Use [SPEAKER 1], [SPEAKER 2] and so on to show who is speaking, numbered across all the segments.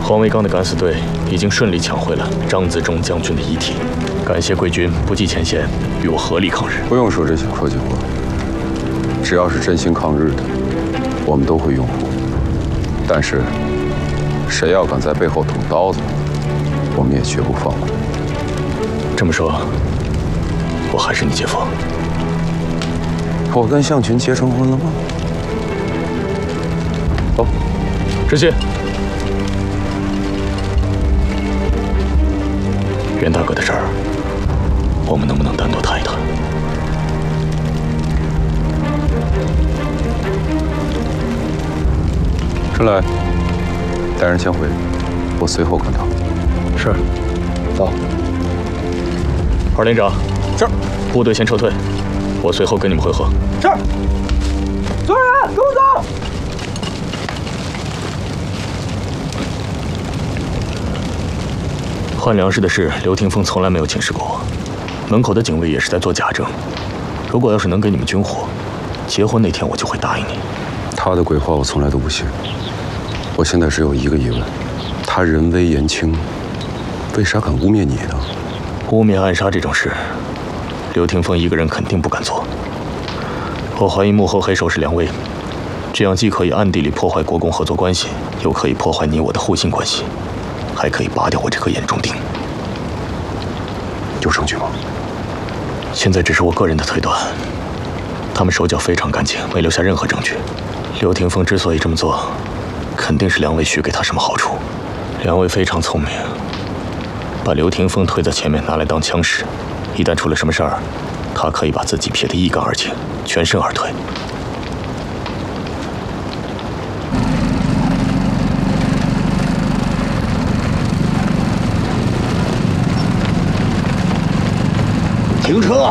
[SPEAKER 1] 黄维刚的敢死队已经顺利抢回了张自忠将军的遗体，感谢贵军不计前嫌，与我合力抗日。
[SPEAKER 2] 不用说这些客气话，只要是真心抗日的，我们都会拥护。但是，谁要敢在背后捅刀子，我们也绝不放过。
[SPEAKER 1] 这么说，我还是你姐夫？
[SPEAKER 2] 我跟向群结成婚了吗？走，
[SPEAKER 1] 知悉。袁大哥的事儿，我们能不能单独谈一谈？
[SPEAKER 2] 春来，带人先回，我随后赶到。
[SPEAKER 1] 是。走。二连长。是。部队先撤退，我随后跟你们会合。
[SPEAKER 3] 是。所有人，跟我走。
[SPEAKER 1] 换粮食的事，刘廷凤从来没有请示过我。门口的警卫也是在做假证。如果要是能给你们军火，结婚那天我就会答应你。
[SPEAKER 2] 他的鬼话我从来都不信。我现在只有一个疑问：他人微言轻，为啥敢污蔑你呢？
[SPEAKER 1] 污蔑暗杀这种事，刘廷凤一个人肯定不敢做。我怀疑幕后黑手是梁威，这样既可以暗地里破坏国共合作关系，又可以破坏你我的互信关系。还可以拔掉我这颗眼中钉。
[SPEAKER 2] 有证据吗？
[SPEAKER 1] 现在只是我个人的推断。他们手脚非常干净，没留下任何证据。刘廷凤之所以这么做，肯定是梁伟许给他什么好处。梁伟非常聪明，把刘廷凤推在前面拿来当枪使，一旦出了什么事儿，他可以把自己撇得一干二净，全身而退。
[SPEAKER 3] 停车！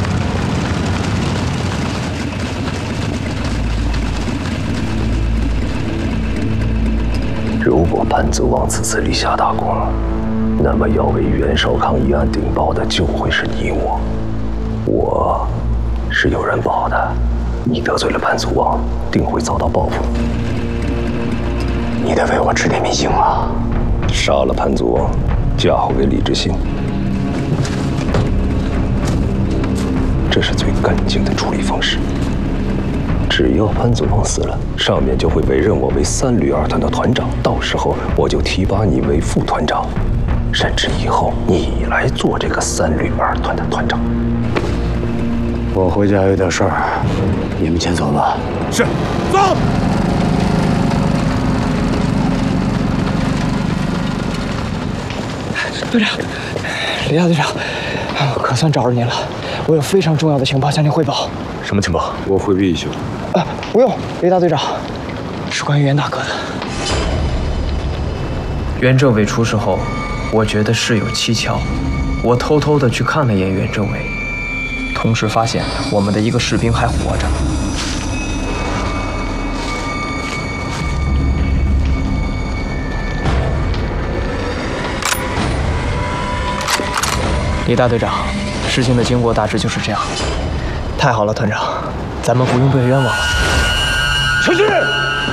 [SPEAKER 3] 如果潘子旺此次立下大功，那么要为袁绍康一案顶包的就会是你我。我是有人保的，你得罪了潘子旺，定会遭到报复。你得为我指点迷津啊！杀了潘子旺，嫁祸给李志新。这是最干净的处理方式。只要潘子旺死了，上面就会委任我为3旅2团的团长，到时候我就提拔你为副团长，甚至以后你来做这个3旅2团的团长。
[SPEAKER 4] 我回家有点事儿，你们先走吧。
[SPEAKER 3] 是，走。
[SPEAKER 5] 队长，李大队长，可算找着您了。我有非常重要的情报向您汇报。
[SPEAKER 1] 什么情报？
[SPEAKER 2] 我回避一下。
[SPEAKER 5] 不用，李大队长，是关于袁大哥的。
[SPEAKER 6] 袁政委出事后，我觉得事有蹊跷，我偷偷的去看了一眼袁政委，同时发现我们的一个士兵还活着。李大队长，事情的经过大致就是这样。太好了，团长，咱们不用被冤枉了。
[SPEAKER 3] 撤去！